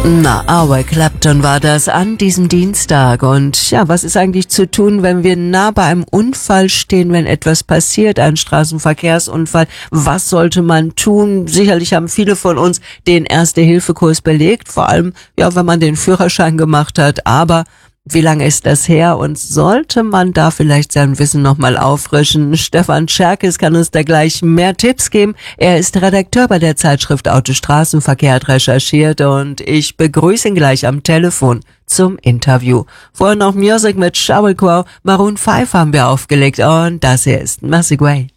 Na, Eric Clapton war das an diesem Dienstag. Und ja, was ist eigentlich zu tun, wenn wir nah bei einem Unfall stehen, wenn etwas passiert, ein Straßenverkehrsunfall? Was sollte man tun? Sicherlich haben viele von uns den Erste-Hilfe-Kurs belegt, vor allem, ja, wenn man den Führerschein gemacht hat. Aber wie lange ist das her und sollte man da vielleicht sein Wissen nochmal auffrischen? Stefan Scherkes kann uns da gleich mehr Tipps geben. Er ist Redakteur bei der Zeitschrift Auto Straßenverkehr, hat recherchiert und ich begrüße ihn gleich am Telefon zum Interview. Vorher noch Music mit Shovel Crow, Maroon 5 haben wir aufgelegt und das hier ist Massive Way.